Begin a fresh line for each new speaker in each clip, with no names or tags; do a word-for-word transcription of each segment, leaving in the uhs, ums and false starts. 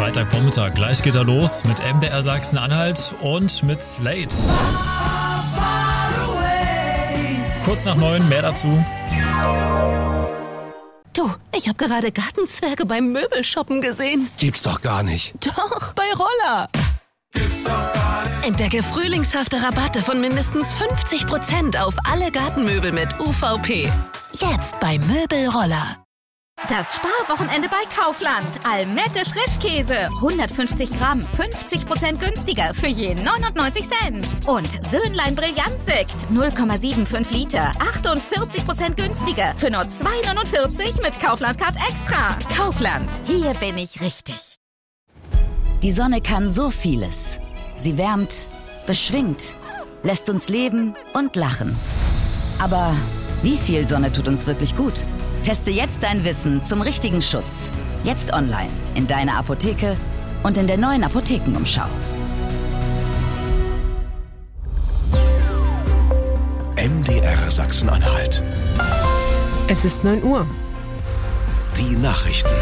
Freitagvormittag. Gleich geht er los mit M D R Sachsen-Anhalt und mit Slate. Kurz nach neun, mehr dazu.
Du, ich habe gerade Gartenzwerge beim Möbelshoppen gesehen.
Gibt's doch gar nicht.
Doch, bei Roller.
Gibt's doch gar nicht.
Entdecke frühlingshafte Rabatte von mindestens fünfzig Prozent auf alle Gartenmöbel mit U V P. Jetzt bei Möbelroller.
Das Sparwochenende bei Kaufland. Almette Frischkäse. hundertfünfzig Gramm. fünfzig Prozent günstiger für je neunundneunzig Cent. Und Söhnlein Brillantsekt. null Komma fünfundsiebzig Liter. achtundvierzig Prozent günstiger für nur zwei neunundvierzig mit Kaufland-Card Extra. Kaufland. Hier bin ich richtig.
Die Sonne kann so vieles. Sie wärmt, beschwingt, lässt uns leben und lachen. Aber wie viel Sonne tut uns wirklich gut? Teste jetzt dein Wissen zum richtigen Schutz. Jetzt online, in deiner Apotheke und in der neuen Apothekenumschau.
M D R Sachsen-Anhalt.
Es ist neun Uhr.
Die Nachrichten.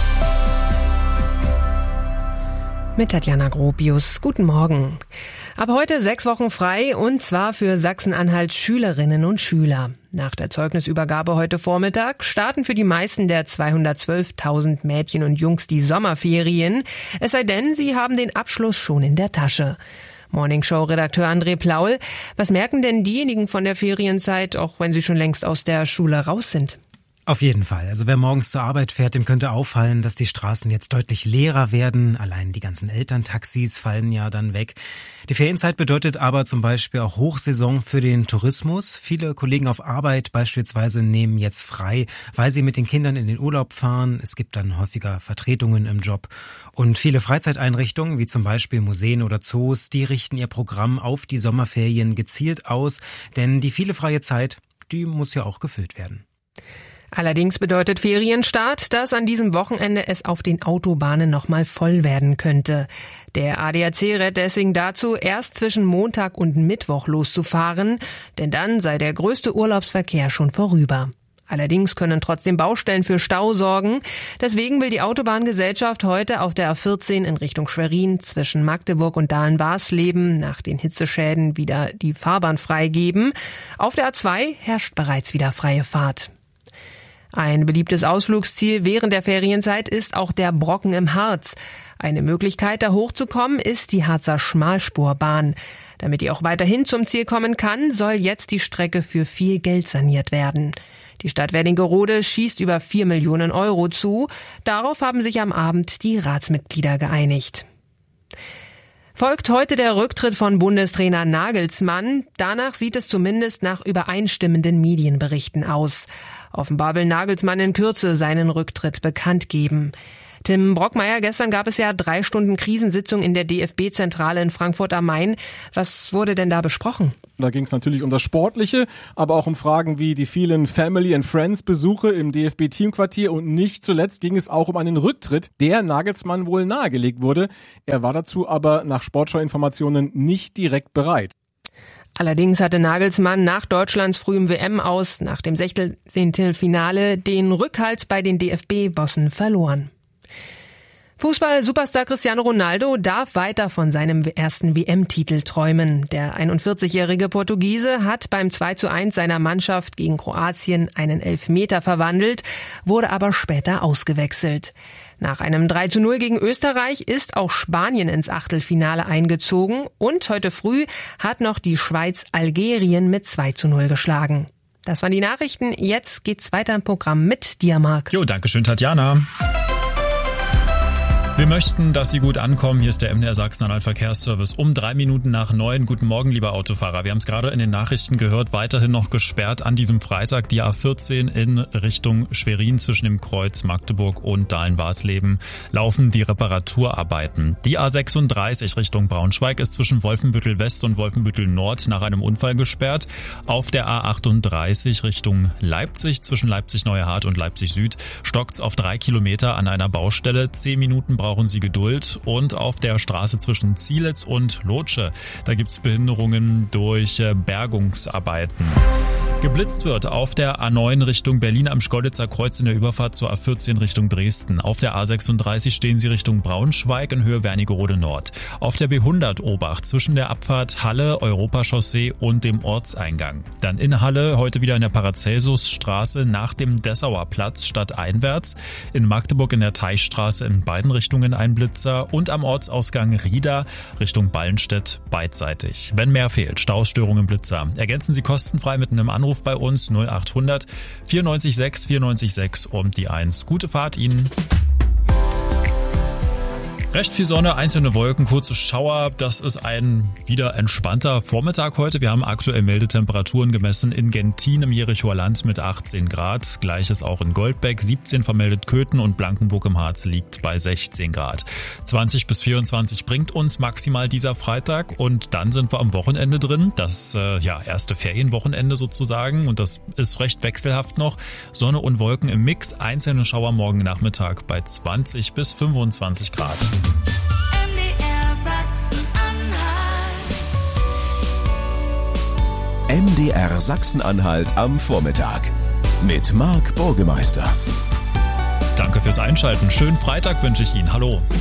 Mit Tatjana Gropius. Guten Morgen. Ab heute sechs Wochen frei, und zwar für Sachsen-Anhalts Schülerinnen und Schüler. Nach der Zeugnisübergabe heute Vormittag starten für die meisten der zweihundertzwölftausend Mädchen und Jungs die Sommerferien. Es sei denn, sie haben den Abschluss schon in der Tasche. Morningshow-Redakteur André Plaul, was merken denn diejenigen von der Ferienzeit, auch wenn sie schon längst aus der Schule raus sind?
Auf jeden Fall. Also wer morgens zur Arbeit fährt, dem könnte auffallen, dass die Straßen jetzt deutlich leerer werden. Allein die ganzen Elterntaxis fallen ja dann weg. Die Ferienzeit bedeutet aber zum Beispiel auch Hochsaison für den Tourismus. Viele Kollegen auf Arbeit beispielsweise nehmen jetzt frei, weil sie mit den Kindern in den Urlaub fahren. Es gibt dann häufiger Vertretungen im Job. Und viele Freizeiteinrichtungen, wie zum Beispiel Museen oder Zoos, die richten ihr Programm auf die Sommerferien gezielt aus. Denn die viele freie Zeit, die muss ja auch gefüllt werden.
Allerdings bedeutet Ferienstart, dass an diesem Wochenende es auf den Autobahnen nochmal voll werden könnte. Der A D A C rät deswegen dazu, erst zwischen Montag und Mittwoch loszufahren, denn dann sei der größte Urlaubsverkehr schon vorüber. Allerdings können trotzdem Baustellen für Stau sorgen. Deswegen will die Autobahngesellschaft heute auf der A vierzehn in Richtung Schwerin zwischen Magdeburg und Dahlen-Barsleben nach den Hitzeschäden wieder die Fahrbahn freigeben. Auf der A zwei herrscht bereits wieder freie Fahrt. Ein beliebtes Ausflugsziel während der Ferienzeit ist auch der Brocken im Harz. Eine Möglichkeit, da hochzukommen, ist die Harzer Schmalspurbahn. Damit die auch weiterhin zum Ziel kommen kann, soll jetzt die Strecke für viel Geld saniert werden. Die Stadt Wernigerode schießt über vier Millionen Euro zu. Darauf haben sich am Abend die Ratsmitglieder geeinigt. Folgt heute der Rücktritt von Bundestrainer Nagelsmann. Danach sieht es zumindest nach übereinstimmenden Medienberichten aus. Offenbar will Nagelsmann in Kürze seinen Rücktritt bekannt geben. Tim Brockmeier, gestern gab es ja drei Stunden Krisensitzung in der D F B-Zentrale in Frankfurt am Main. Was wurde denn da besprochen?
Da ging es natürlich um das Sportliche, aber auch um Fragen wie die vielen Family and Friends Besuche im D F B-Teamquartier, und nicht zuletzt ging es auch um einen Rücktritt, der Nagelsmann wohl nahegelegt wurde. Er war dazu aber nach Sportschau-Informationen nicht direkt bereit.
Allerdings hatte Nagelsmann nach Deutschlands frühem W M-Aus, nach dem Sechzehntelfinale, den Rückhalt bei den D F B-Bossen verloren. Fußball-Superstar Cristiano Ronaldo darf weiter von seinem ersten W M-Titel träumen. Der einundvierzigjährige Portugiese hat beim zwei zu eins seiner Mannschaft gegen Kroatien einen Elfmeter verwandelt, wurde aber später ausgewechselt. Nach einem drei zu null gegen Österreich ist auch Spanien ins Achtelfinale eingezogen, und heute früh hat noch die Schweiz Algerien mit zwei zu null geschlagen. Das waren die Nachrichten. Jetzt geht's weiter im Programm mit dir, Marc.
Jo, danke schön, Tatjana. Wir möchten, dass Sie gut ankommen. Hier ist der M D R Sachsen-Anhalt Verkehrsservice um drei Minuten nach neun. Guten Morgen, lieber Autofahrer. Wir haben es gerade in den Nachrichten gehört, weiterhin noch gesperrt an diesem Freitag die A vierzehn in Richtung Schwerin zwischen dem Kreuz Magdeburg und Dahlen-Barsleben laufen die Reparaturarbeiten. Die A sechsunddreißig Richtung Braunschweig ist zwischen Wolfenbüttel West und Wolfenbüttel Nord nach einem Unfall gesperrt. Auf der A achtunddreißig Richtung Leipzig zwischen Leipzig-Neuerhardt und Leipzig Süd stockt's auf drei Kilometer an einer Baustelle. Zehn Minuten brauchen Sie Geduld. Und auf der Straße zwischen Zielitz und Lotsche, da gibt's Behinderungen durch Bergungsarbeiten. Geblitzt wird auf der A neun Richtung Berlin am Schkeuditzer Kreuz in der Überfahrt zur A vierzehn Richtung Dresden. Auf der A sechsunddreißig stehen Sie Richtung Braunschweig in Höhe Wernigerode Nord. Auf der B hundert Obacht zwischen der Abfahrt Halle, Europachaussee und dem Ortseingang. Dann in Halle heute wieder in der Paracelsusstraße nach dem Dessauer Platz stadteinwärts. In Magdeburg in der Teichstraße in beiden Richtungen ein Blitzer und am Ortsausgang Rieda Richtung Ballenstedt beidseitig. Wenn mehr fehlt, Staustörungen, Blitzer, ergänzen Sie kostenfrei mit einem Anruf bei uns null achthundert vierundneunzig sechs vierundneunzig sechs und die eins. Gute Fahrt Ihnen. Recht viel Sonne, einzelne Wolken, kurze Schauer. Das ist ein wieder entspannter Vormittag heute. Wir haben aktuell Meldetemperaturen gemessen in Gentin im Jerichoer Land mit achtzehn Grad. Gleiches auch in Goldbeck, siebzehn vermeldet Köthen und Blankenburg im Harz liegt bei sechzehn Grad. zwanzig bis vierundzwanzig bringt uns maximal dieser Freitag und dann sind wir am Wochenende drin. Das äh, ja erste Ferienwochenende sozusagen und das ist recht wechselhaft noch. Sonne und Wolken im Mix, einzelne Schauer morgen Nachmittag bei zwanzig bis fünfundzwanzig Grad.
M D R Sachsen-Anhalt.
M D R Sachsen-Anhalt am Vormittag mit Marc Burgemeister.
Danke fürs Einschalten. Schönen Freitag wünsche ich Ihnen. Hallo.